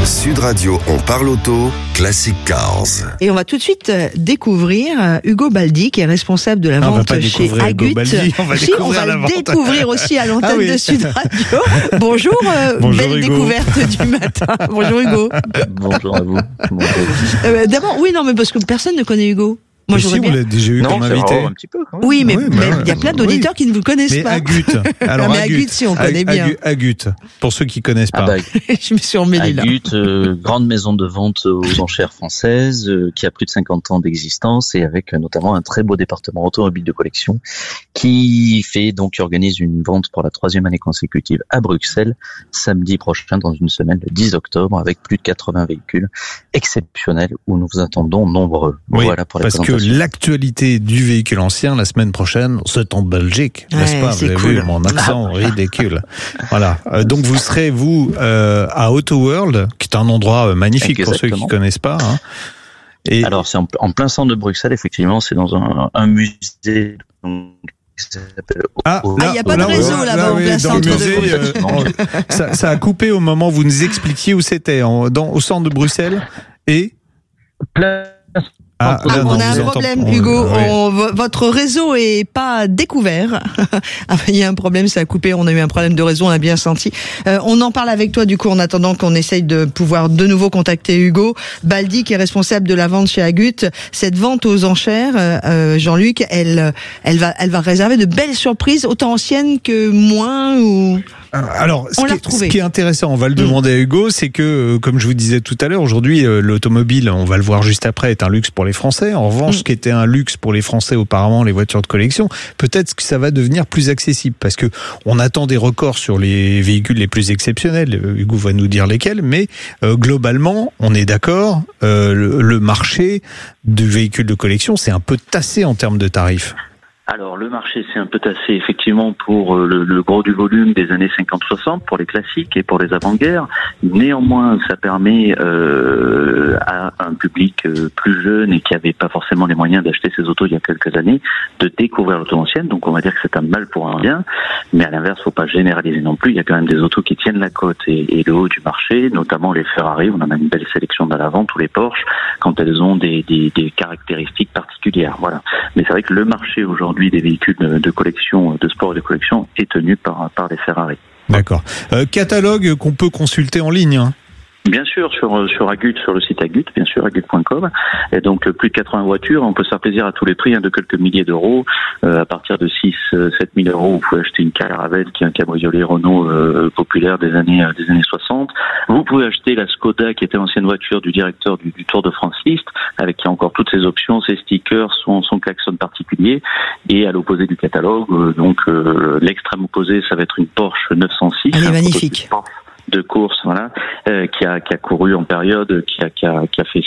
Sud Radio, on parle auto, Classic Cars. Et on va tout de suite découvrir Hugo Baldi, qui est responsable de la vente chez Agut. On va le découvrir aussi à l'antenne de Sud Radio. Bonjour, belle Hugo. Découverte du matin. Bonjour Hugo. Bonjour à vous. D'abord, oui, non, mais parce que personne ne connaît Hugo. Moi, si vous l'avez déjà eu comme invité. Un petit peu, quand même. Oui, mais il y a plein d'auditeurs qui ne vous connaissent pas. Agut. Alors, mais Agut, si on connaît bien. Agut, pour ceux qui connaissent pas. Je me suis emmêlé là. Agut, grande maison de vente aux enchères française, qui a plus de 50 ans d'existence et avec notamment un très beau département automobile de collection qui organise une vente pour la 3e année consécutive à Bruxelles, samedi prochain, dans une semaine, le 10 octobre, avec plus de 80 véhicules exceptionnels où nous vous attendons nombreux. Oui, voilà pour parce que l'actualité du véhicule ancien, la semaine prochaine, c'est en Belgique, n'est-ce pas? Vous avez vu mon accent ridicule. Voilà. Donc vous serez, à Auto World, qui est un endroit magnifique pour ceux qui ne connaissent pas. Hein. Et alors, c'est en plein centre de Bruxelles, effectivement, c'est dans un musée. Qui s'appelle il n'y a pas de réseau là-bas en plein centre de Bruxelles. Ça a coupé au moment où vous nous expliquiez où c'était, au centre de Bruxelles. Et on a un problème, Hugo. Votre réseau est pas découvert. Il y a un problème, ça a coupé. On a eu un problème de réseau, on a bien senti. On en parle avec toi, du coup, en attendant qu'on essaye de pouvoir de nouveau contacter Hugo Baldi, qui est responsable de la vente chez Agut. Cette vente aux enchères, Jean-Luc, elle va réserver de belles surprises, autant anciennes que moins ou... Alors, ce qui est intéressant, on va le demander à Hugo, c'est que, comme je vous disais tout à l'heure, aujourd'hui, l'automobile, on va le voir juste après, est un luxe pour les Français. En revanche, ce qui était un luxe pour les Français auparavant, les voitures de collection, peut-être que ça va devenir plus accessible, parce que on attend des records sur les véhicules les plus exceptionnels. Hugo va nous dire lesquels, mais globalement, on est d'accord, le marché du véhicule de collection, c'est un peu tassé en termes de tarifs. Alors, le marché s'est un peu tassé, effectivement, pour le gros du volume des années 50-60, pour les classiques et pour les avant-guerres. Néanmoins, ça permet à un public plus jeune et qui n'avait pas forcément les moyens d'acheter ces autos il y a quelques années, de découvrir l'auto ancienne. Donc, on va dire que c'est un mal pour un bien. Mais à l'inverse, faut pas généraliser non plus. Il y a quand même des autos qui tiennent la cote et le haut du marché, notamment les Ferrari. On en a une belle sélection dans la vente, ou les Porsche, quand elles ont des caractéristiques particulières. Voilà. Mais c'est vrai que le marché aujourd'hui des véhicules de collection, de sport et de collection, est tenu par les Ferrari. D'accord. Catalogue qu'on peut consulter en ligne, hein. Bien sûr, sur Agut, sur le site Agut, bien sûr, agut.com. Et donc, plus de 80 voitures. On peut se faire plaisir à tous les prix, de quelques milliers d'euros. À partir de 6-7 000 euros, vous pouvez acheter une Caravelle, qui est un cabriolet Renault populaire des années 60. Vous pouvez acheter la Skoda, qui était l'ancienne voiture du directeur du Tour de France Liste, avec qui a encore toutes ses options, ses stickers, son klaxon particulier. Et à l'opposé du catalogue, l'extrême opposé, ça va être une Porsche 906. Elle est magnifique. De course, qui a couru en période, qui a fait